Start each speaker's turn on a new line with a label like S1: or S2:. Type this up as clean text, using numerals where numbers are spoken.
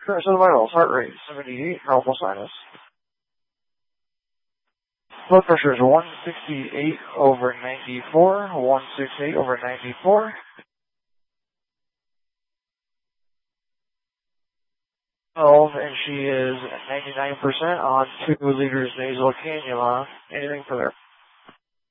S1: Current set of vitals, heart rate 78, normal sinus. Blood pressure is 168 over 94, 168 over 94. And she is 99% on 2 liters nasal cannula. Anything further?